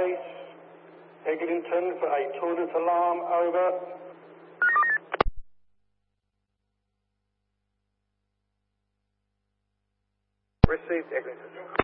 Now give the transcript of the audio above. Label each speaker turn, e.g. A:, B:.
A: base. Eglinton for a toilet alarm, over.
B: Received, Eglinton.